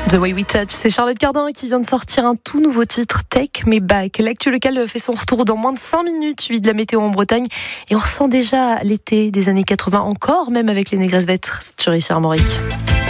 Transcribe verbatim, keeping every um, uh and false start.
The Way We Touch, c'est Charlotte Cardin qui vient de sortir un tout nouveau titre, Take Me Back. L'actu local fait son retour dans moins de cinq minutes, suivi de la météo en Bretagne. Et on ressent déjà l'été des années quatre-vingts, encore même avec les négresses vêtres sur Richard Armorique.